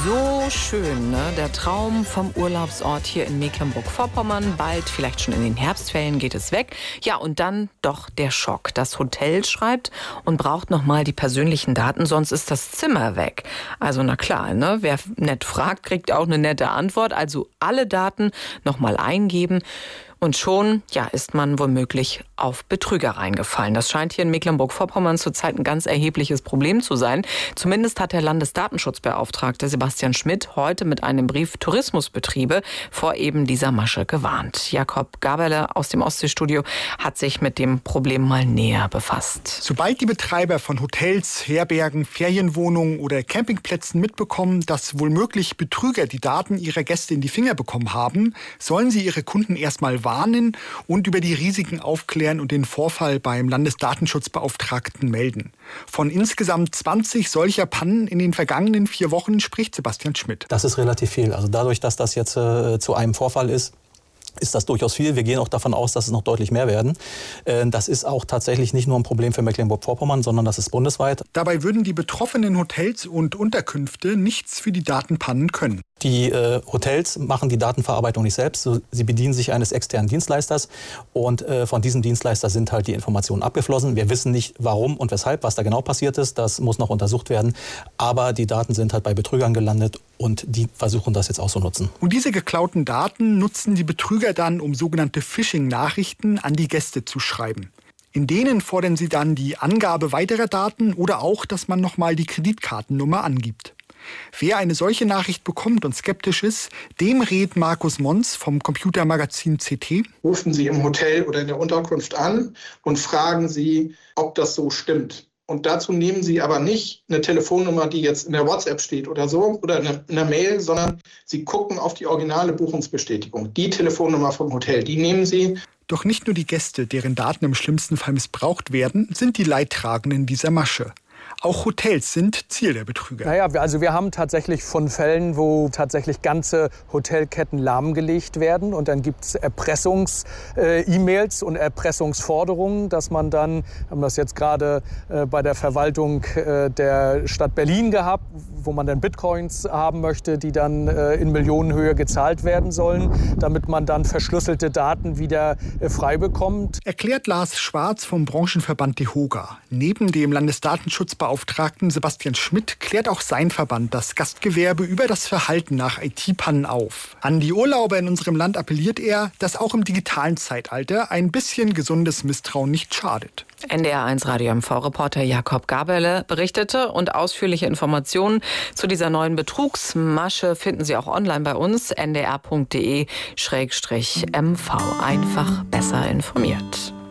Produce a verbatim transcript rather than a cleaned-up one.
So schön, ne? Der Traum vom Urlaubsort hier in Mecklenburg-Vorpommern. Bald, vielleicht schon in den Herbstferien, geht es weg. Ja, und dann doch der Schock. Das Hotel schreibt und braucht nochmal die persönlichen Daten, sonst ist das Zimmer weg. Also na klar, ne? Wer nett fragt, kriegt auch eine nette Antwort. Also alle Daten nochmal eingeben. Und schon, ja, ist man womöglich auf Betrüger reingefallen. Das scheint hier in Mecklenburg-Vorpommern zurzeit ein ganz erhebliches Problem zu sein. Zumindest hat der Landesdatenschutzbeauftragte Sebastian Schmidt heute mit einem Brief Tourismusbetriebe vor eben dieser Masche gewarnt. Jakob Gaberle aus dem Ostseestudio hat sich mit dem Problem mal näher befasst. Sobald die Betreiber von Hotels, Herbergen, Ferienwohnungen oder Campingplätzen mitbekommen, dass womöglich Betrüger die Daten ihrer Gäste in die Finger bekommen haben, sollen sie ihre Kunden erstmal warnen und über die Risiken aufklären und den Vorfall beim Landesdatenschutzbeauftragten melden. Von insgesamt zwanzig solcher Pannen in den vergangenen vier Wochen spricht Sebastian Schmidt. Das ist relativ viel. Also dadurch, dass das jetzt äh, zu einem Vorfall ist, ist das durchaus viel. Wir gehen auch davon aus, dass es noch deutlich mehr werden. Das ist auch tatsächlich nicht nur ein Problem für Mecklenburg-Vorpommern, sondern das ist bundesweit. Dabei würden die betroffenen Hotels und Unterkünfte nichts für die Datenpannen können. Die äh, Hotels machen die Datenverarbeitung nicht selbst. Sie bedienen sich eines externen Dienstleisters und äh, von diesem Dienstleister sind halt die Informationen abgeflossen. Wir wissen nicht, warum und weshalb, was da genau passiert ist. Das muss noch untersucht werden. Aber die Daten sind halt bei Betrügern gelandet und die versuchen das jetzt auch zu nutzen. Und diese geklauten Daten nutzen die Betrüger dann, um sogenannte Phishing-Nachrichten an die Gäste zu schreiben. In denen fordern sie dann die Angabe weiterer Daten oder auch, dass man nochmal die Kreditkartennummer angibt. Wer eine solche Nachricht bekommt und skeptisch ist, dem rät Markus Mons vom Computermagazin C T. Rufen Sie im Hotel oder in der Unterkunft an und fragen Sie, ob das so stimmt. Und dazu nehmen Sie aber nicht eine Telefonnummer, die jetzt in der WhatsApp steht oder so, oder in einer Mail, sondern Sie gucken auf die originale Buchungsbestätigung. Die Telefonnummer vom Hotel, die nehmen Sie. Doch nicht nur die Gäste, deren Daten im schlimmsten Fall missbraucht werden, sind die Leidtragenden dieser Masche. Auch Hotels sind Ziel der Betrüger. Naja, also wir haben tatsächlich von Fällen, wo tatsächlich ganze Hotelketten lahmgelegt werden. Und dann gibt es Erpressungs-E-Mails und Erpressungsforderungen, dass man dann, wir haben das jetzt gerade äh, bei der Verwaltung äh, der Stadt Berlin gehabt, wo man dann Bitcoins haben möchte, die dann äh, in Millionenhöhe gezahlt werden sollen, damit man dann verschlüsselte Daten wieder äh, frei bekommt. Erklärt Lars Schwarz vom Branchenverband DEHOGA. Neben dem Landesdatenschutzbeauftragten Sebastian Schmidt klärt auch sein Verband das Gastgewerbe über das Verhalten nach I T-Pannen auf. An die Urlauber in unserem Land appelliert er, dass auch im digitalen Zeitalter ein bisschen gesundes Misstrauen nicht schadet. N D R eins Radio M V-Reporter Jakob Gaberle berichtete und ausführliche Informationen zu dieser neuen Betrugsmasche finden Sie auch online bei uns, n d r punkt d e slash m v. Einfach besser informiert.